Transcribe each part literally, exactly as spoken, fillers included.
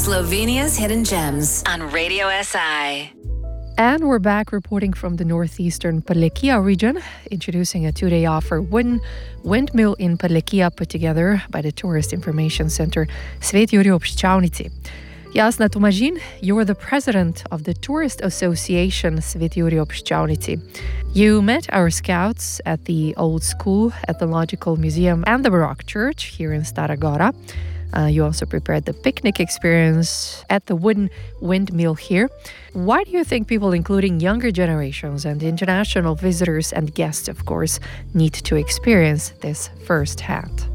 Slovenia's hidden gems on Radio S I. And we're back reporting from the northeastern Prlekija region, introducing a two-day offer wooden windmill in Prlekija put together by the Tourist Information Center Svet Jurij ob Ščavnici. Jasna Tomažin, you're the president of the Tourist Association Svet Jurij ob Ščavnici. You met our scouts at the Old School, Ethnological Museum and the Baroque Church here in Stara Gora. Uh, you also prepared the picnic experience at the wooden windmill here. Why do you think people, including younger generations and international visitors and guests, of course, need to experience this firsthand?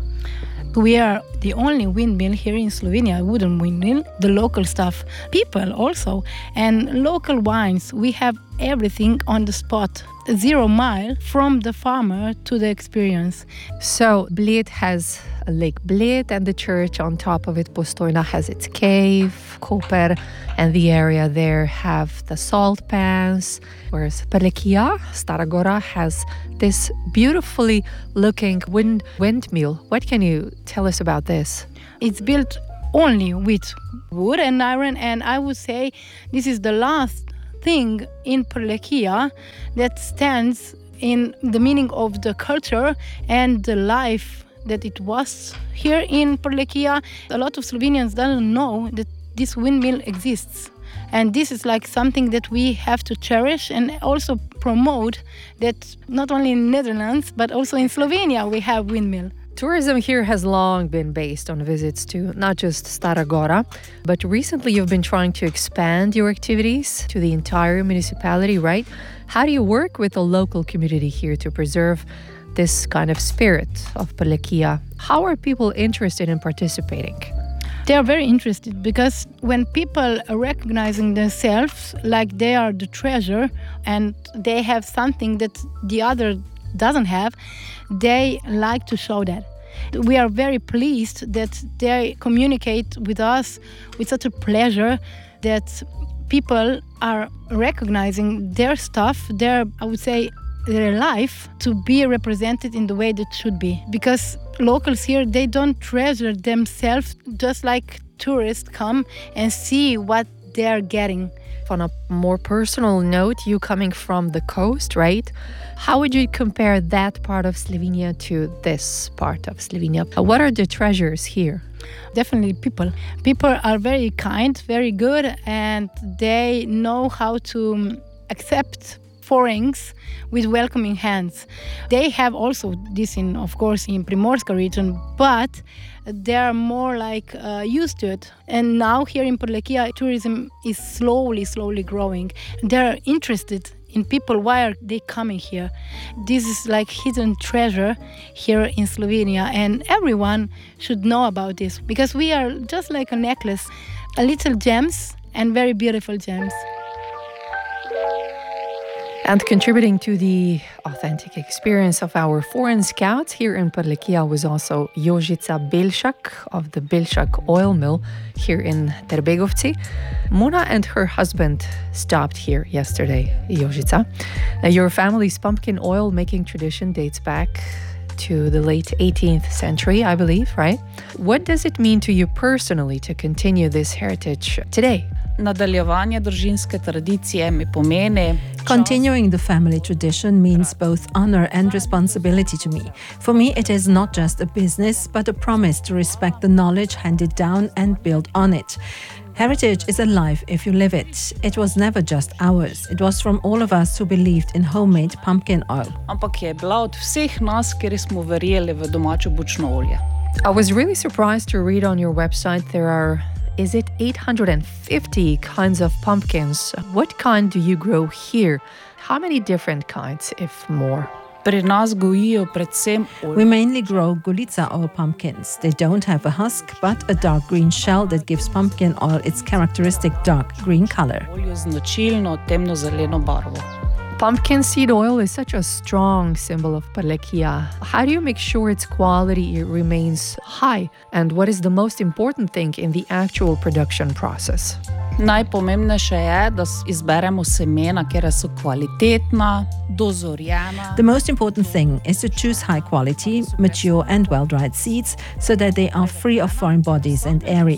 We are the only windmill here in Slovenia, wooden windmill, the local stuff, people also, and local wines. We have everything on the spot, zero mile from the farmer to the experience. So Bled has a Lake Bled, and the church on top of it, Postojna, has its cave, Koper, and the area there have the salt pans, whereas Prlekija, Stara Gora, has this beautifully looking wind windmill. What can you tell us about this? It's built only with wood and iron, and I would say this is the last thing in Prlekija that stands in the meaning of the culture and the life that it was here in Prlekija. A lot of Slovenians don't know that this windmill exists. And this is like something that we have to cherish and also promote, that not only in Netherlands, but also in Slovenia we have windmill. Tourism here has long been based on visits to not just Stara Gora, but recently you've been trying to expand your activities to the entire municipality, right? How do you work with the local community here to preserve this kind of spirit of Prlekija? How are people interested in participating? They are very interested because when people are recognizing themselves like they are the treasure and they have something that the other doesn't have, they like to show that. We are very pleased that they communicate with us with such a pleasure that people are recognizing their stuff, their, I would say, their life to be represented in the way that should be. Because locals here, they don't treasure themselves just like tourists come and see what they're getting. On a more personal note, you coming from the coast, right? How would you compare that part of Slovenia to this part of Slovenia? What are the treasures here? Definitely people. People are very kind, very good, and they know how to accept foreigners with welcoming hands. They have also this in, of course, in Primorska region, but they are more like uh, used to it. And now here in Prlekija, tourism is slowly, slowly growing. They're interested in people. Why are they coming here? This is like hidden treasure here in Slovenia, and everyone should know about this because we are just like a necklace, a little gems and very beautiful gems. And contributing to the authentic experience of our foreign scouts here in Prlekija was also Jožica Belšak of the Belšak Oil Mill here in Trbegovci. Mona and her husband stopped here yesterday, Jožica. Now, your family's pumpkin oil making tradition dates back to the late eighteenth century, I believe, right? What does it mean to you personally to continue this heritage today? Nadaljevanje družinske tradicije mi pomeni. Continuing the family tradition means both honor and responsibility to me. For me, it is not just a business, but a promise to respect the knowledge handed down and build on it. Heritage is alive if you live it. It was never just ours. It was from all of us who believed in homemade pumpkin oil. Ampak je bila od vseh nas, ker smo verjeli v domačo bučno olje. I was really surprised to read on your website there are, is it eight hundred fifty kinds of pumpkins? What kind do you grow here? How many different kinds, if more? Pri nas gojijo predvsem olje. We mainly grow Golica oil pumpkins. They don't have a husk, but a dark green shell that gives pumpkin oil its characteristic dark green color. Olje z značilno temno-zeleno barvo. Pumpkin seed oil is such a strong symbol of Prlekija. How do you make sure its quality remains high? And what is the most important thing in the actual production process? Najpomembnejše je, da izberemo semena, ker so kvalitetna, dozorjena. The most important thing is to choose high quality, mature and well-dried seeds so that they are free of foreign bodies and airy.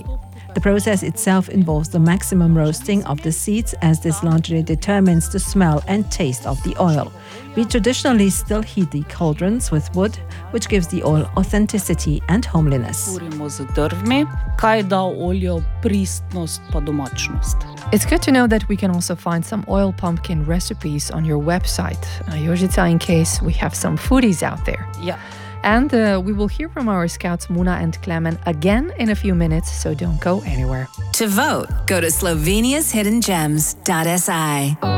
The process itself involves the maximum roasting of the seeds, as this largely determines the smell and taste of the oil. We traditionally still heat the cauldrons with wood, which gives the oil authenticity and homeliness. Kurimo z drvmi, kaj da olju pristnost pa domačnost. It's good to know that we can also find some oil pumpkin recipes on your website, uh, Jožica, in case we have some foodies out there. Ja. And uh, we will hear from our scouts Muna and Klemen again in a few minutes, so don't go anywhere. To vote, go to slovenias hidden gems dot s i.